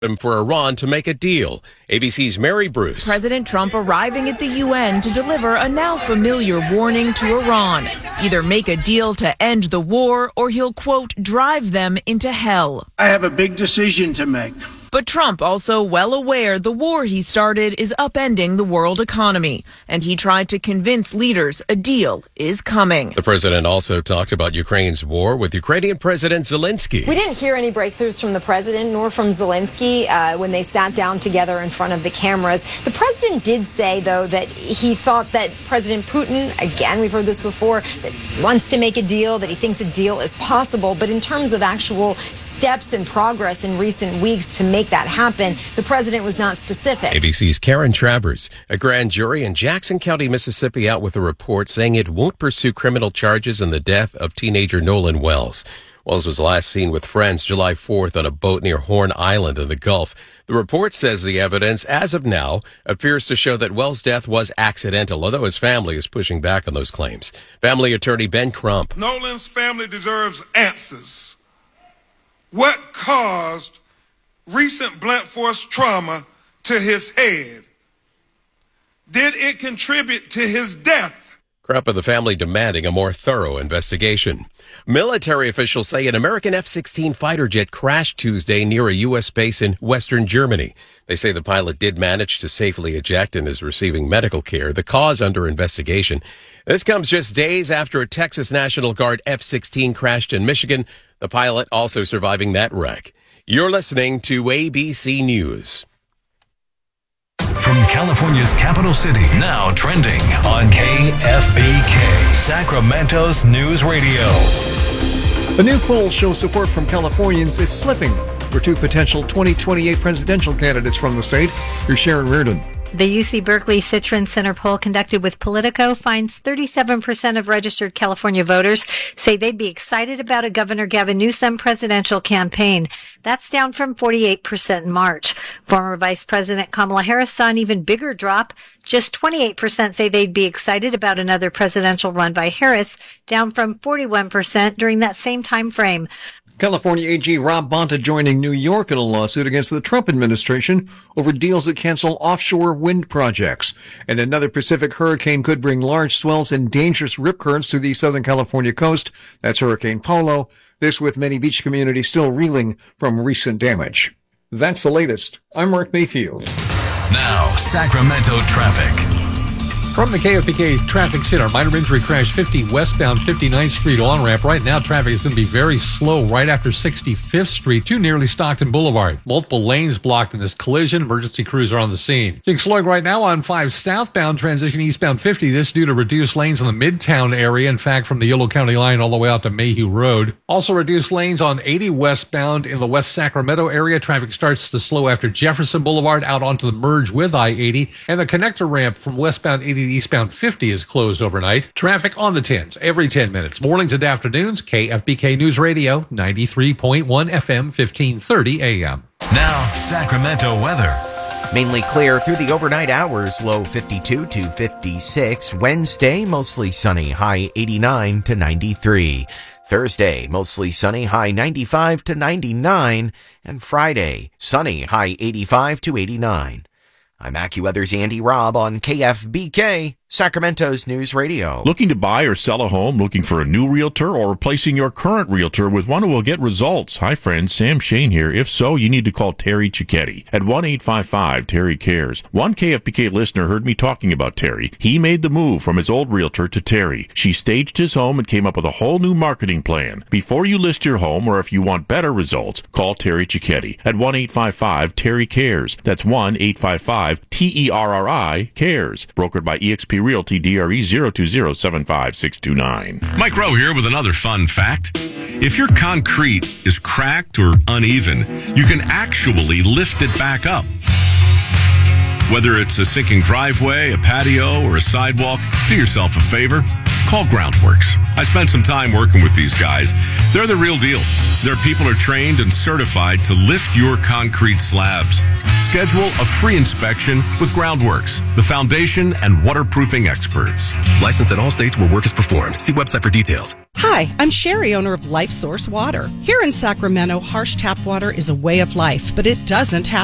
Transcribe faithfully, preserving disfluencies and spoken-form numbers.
for Iran to make a deal. A B C's Mary Bruce. President Trump arriving at the U N to deliver a now familiar warning to Iran. Either make a deal to end the war or he'll, quote, drive them into hell. I have a big decision to make. But Trump also well aware the war he started is upending the world economy, and he tried to convince leaders a deal is coming. The president also talked about Ukraine's war with Ukrainian President Zelensky. We didn't hear any breakthroughs from the president nor from Zelensky uh, when they sat down together in front of the cameras. The president did say, though, that he thought that President Putin, again, we've heard this before, that he wants to make a deal, that he thinks a deal is possible. But in terms of actual steps and progress in recent weeks to make that happen, the president was not specific. A B C's Karen Travers. A grand jury in Jackson County, Mississippi, out with a report saying it won't pursue criminal charges in the death of teenager Nolan Wells. Wells was last seen with friends July fourth on a boat near Horn Island in the Gulf. The report says the evidence, as of now, appears to show that Wells' death was accidental, although his family is pushing back on those claims. Family attorney Ben Crump. Nolan's family deserves answers. What caused recent blunt force trauma to his head? Did it contribute to his death? Crump and the family demanding a more thorough investigation. Military officials say an American F sixteen fighter jet crashed Tuesday near a U S base in western Germany. They say the pilot did manage to safely eject and is receiving medical care. The cause under investigation. This comes just days after a Texas National Guard F sixteen crashed in Michigan. The pilot also surviving that wreck. You're listening to A B C News. From California's capital city, now trending on K F B K, Sacramento's News Radio. A new poll shows support from Californians is slipping for two potential twenty twenty-eight presidential candidates from the state. Here's Sharon Reardon. The U C Berkeley Citron Center poll conducted with Politico finds thirty-seven percent of registered California voters say they'd be excited about a Governor Gavin Newsom presidential campaign. That's down from forty-eight percent in March. Former Vice President Kamala Harris saw an even bigger drop. Just twenty-eight percent say they'd be excited about another presidential run by Harris, down from forty-one percent during that same time frame. California A G Rob Bonta joining New York in a lawsuit against the Trump administration over deals that cancel offshore wind projects. And another Pacific hurricane could bring large swells and dangerous rip currents to the Southern California coast. That's Hurricane Polo. This with many beach communities still reeling from recent damage. That's the latest. I'm Mark Mayfield. Now, Sacramento traffic. From the K F B K Traffic Center, minor injury crash fifty westbound fifty-ninth Street on-ramp. Right now, traffic is going to be very slow right after sixty-fifth Street to nearly Stockton Boulevard. Multiple lanes blocked in this collision. Emergency crews are on the scene. Seeing slowing right now on five southbound, transition eastbound fifty. This due to reduced lanes in the Midtown area. In fact, from the Yolo County line all the way out to Mayhew Road. Also reduced lanes on eighty westbound in the West Sacramento area. Traffic starts to slow after Jefferson Boulevard out onto the merge with I eighty. And the connector ramp from westbound eighty to eastbound fifty is closed overnight. Traffic on the tens every ten minutes. Mornings and afternoons, K F B K News Radio, ninety-three point one F M, fifteen thirty A M. Now, Sacramento weather. Mainly clear through the overnight hours, low fifty-two to fifty-six. Wednesday, mostly sunny, high eighty-nine to ninety-three. Thursday, mostly sunny, high ninety-five to ninety-nine. And Friday, sunny, high eighty-five to eighty-nine. I'm AccuWeather's Andy Robb on K F B K, Sacramento's News Radio. Looking to buy or sell a home, looking for a new realtor, or replacing your current realtor with one who will get results? Hi friends, Sam Shane here. If so, you need to call Terry Cicchetti at one eight five five Terry Cares. One K F B K listener heard me talking about Terry. He made the move from his old realtor to Terry. She staged his home and came up with a whole new marketing plan. Before you list your home, or if you want better results, call Terry Cicchetti at one eight five five Terry Cares. That's one eight five five T E R R I Cares. Brokered by eXp Realty, D R E zero two zero seven five six two nine. Mike Rowe here with another fun fact. If your concrete is cracked or uneven, you can actually lift it back up. Whether it's a sinking driveway, a patio, or a sidewalk, do yourself a favor. Call Groundworks. I spent some time working with these guys. They're the real deal. Their people are trained and certified to lift your concrete slabs. Schedule a free inspection with Groundworks, the foundation and waterproofing experts. Licensed in all states where work is performed. See website for details. Hi, I'm Sherry, owner of Life Source Water. Here in Sacramento, harsh tap water is a way of life, but it doesn't have